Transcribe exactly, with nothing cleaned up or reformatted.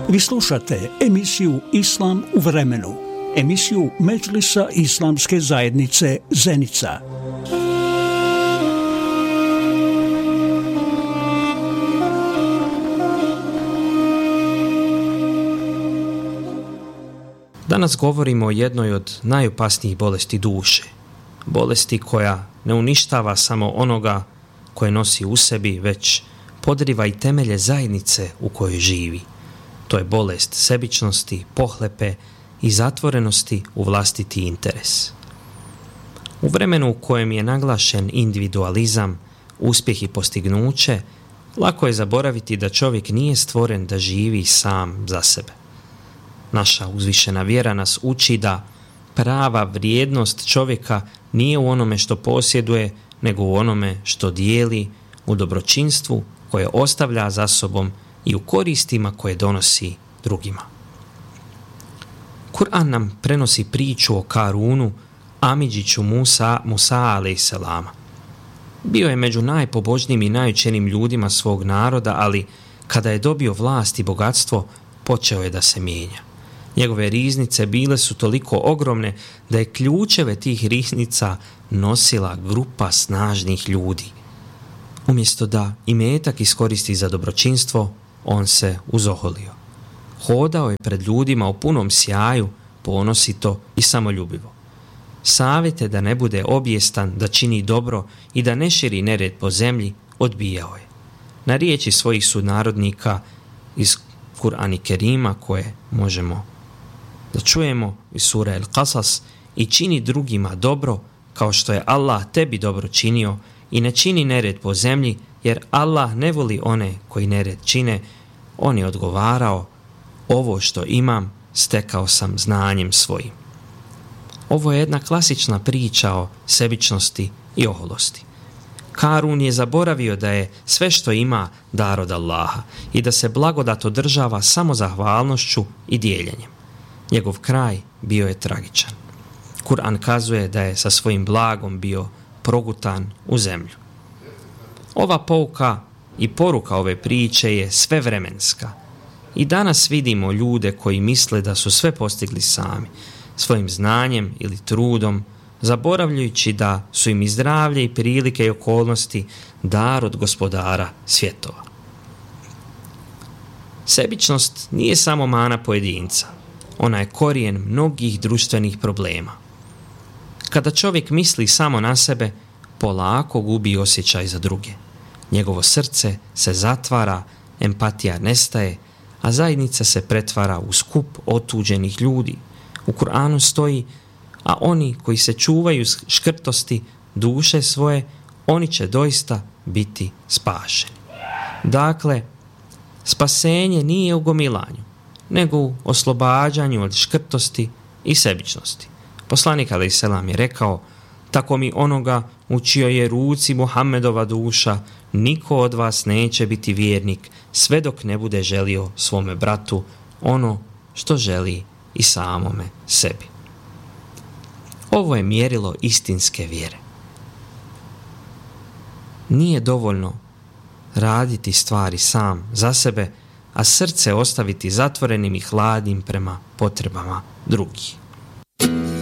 Vi slušate emisiju Islam u vremenu, emisiju Medžlisa Islamske zajednice Zenica. Danas govorimo o jednoj od najopasnijih bolesti duše, bolesti koja ne uništava samo onoga koje nosi u sebi, već podriva i temelje zajednice u kojoj živi. To je bolest sebičnosti, pohlepe i zatvorenosti u vlastiti interes. U vremenu u kojem je naglašen individualizam, uspjeh i postignuće, lako je zaboraviti da čovjek nije stvoren da živi sam za sebe. Naša uzvišena vjera nas uči da prava vrijednost čovjeka nije u onome što posjeduje, nego u onome što dijeli, u dobročinstvu koje ostavlja za sobom i u koristima koje donosi drugima. Kur'an nam prenosi priču o Karunu, amidžiću Musa, Musa a.s. Bio je među najpobožnijim i najučenijim ljudima svog naroda, ali kada je dobio vlast i bogatstvo, počeo je da se mijenja. Njegove riznice bile su toliko ogromne da je ključeve tih riznica nosila grupa snažnih ljudi. Umjesto da imetak iskoristi za dobročinstvo, on se uzoholio. Hodao je pred ljudima u punom sjaju, ponosito i samoljubivo. Savjete da ne bude obijestan, da čini dobro i da ne širi nered po zemlji, odbijao je. Na riječi svojih sunarodnika iz Kur'ana Kerima, koje možemo da čujemo iz sure El Qasas, i čini drugima dobro kao što je Allah tebi dobro činio, i ne čini nered po zemlji, jer Allah ne voli one koji nered čine. On je odgovarao: ovo što imam stekao sam znanjem svojim. Ovo je jedna klasična priča o sebičnosti i oholosti. Karun je zaboravio da je sve što ima dar od Allaha i da se blagodat održava samo zahvalnošću i dijeljenjem. Njegov kraj bio je tragičan. Kur'an kazuje da je sa svojim blagom bio progutan u zemlju. Ova pouka i poruka ove priče je svevremenska. I danas vidimo ljude koji misle da su sve postigli sami, svojim znanjem ili trudom, zaboravljajući da su im i zdravlje i prilike i okolnosti dar od gospodara svjetova. Sebičnost nije samo mana pojedinca. Ona je korijen mnogih društvenih problema. Kada čovjek misli samo na sebe, polako gubi osjećaj za druge. Njegovo srce se zatvara, empatija nestaje, a zajednica se pretvara u skup otuđenih ljudi. U Kur'anu stoji: a oni koji se čuvaju škrtosti duše svoje, oni će doista biti spašeni. Dakle, spasenje nije u gomilanju, nego u oslobađanju od škrtosti i sebičnosti. Poslanik a.s. je rekao: tako mi onoga u čijoj je ruci Muhammedova duša, niko od vas neće biti vjernik sve dok ne bude želio svome bratu ono što želi i samome sebi. Ovo je mjerilo istinske vjere. Nije dovoljno raditi stvari sam za sebe, a srce ostaviti zatvorenim i hladnim prema potrebama drugih.